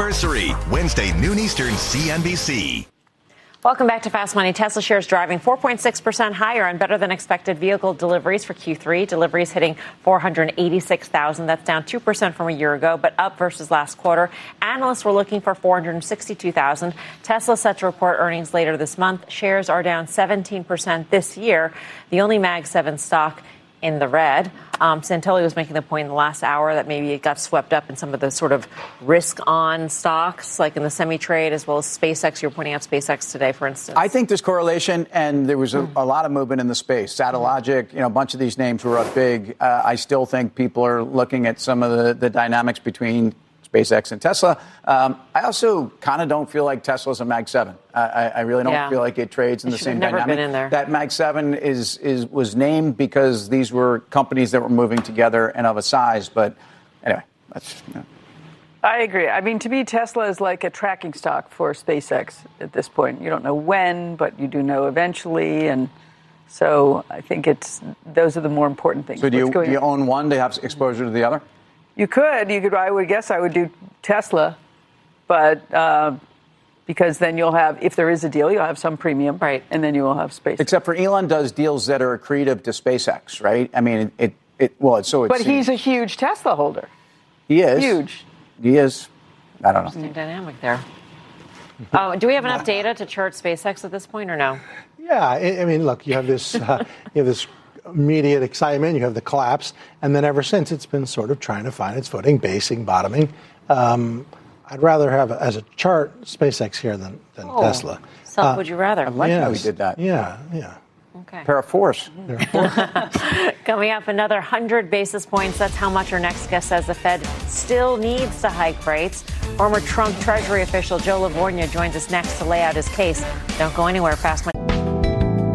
anniversary. Wednesday, noon Eastern, CNBC. Welcome back to Fast Money. Tesla shares driving 4.6% higher on better than expected vehicle deliveries for Q3. Deliveries hitting 486,000. That's down 2% from a year ago, but up versus last quarter. Analysts were looking for 462,000. Tesla set to report earnings later this month. Shares are down 17% this year. The only Mag 7 stock in the red. Santelli was making the point in the last hour that maybe it got swept up in some of the sort of risk-on stocks, like in the semi-trade, as well as SpaceX. You were pointing out SpaceX today, for instance. I think there's correlation, and there was a lot of movement in the space. Satellogic, a bunch of these names were up big. I still think people are looking at some of the dynamics between SpaceX and Tesla. I also kind of don't feel like Tesla's a Mag 7. I really don't feel like it trades in the same dynamic. Been in there. That Mag 7 was named because these were companies that were moving together and of a size. But anyway, that's. I agree. I mean, to me, Tesla is like a tracking stock for SpaceX at this point. You don't know when, but you do know eventually. And so I think those are the more important things. So do you own one to have exposure to the other? You could. I would guess I would do Tesla, but because then you'll have, if there is a deal, you'll have some premium, right? And then you will have SpaceX. Except for Elon does deals that are accretive to SpaceX, right? I mean, But he's a huge Tesla holder. He is huge. He is. I don't know. Interesting dynamic there. Do we have enough data to chart SpaceX at this point, or no? Yeah, I mean, look, you have this immediate excitement, you have the collapse, and then ever since it's been sort of trying to find its footing, basing, bottoming. I'd rather have, as a chart, SpaceX here than Tesla. So would you rather? I like how we did that. Yeah. Okay. Pair of force. Coming up, another 100 basis points. That's how much our next guest says the Fed still needs to hike rates. Former Trump Treasury official Joe Lavorgna joins us next to lay out his case. Don't go anywhere. Fast Money.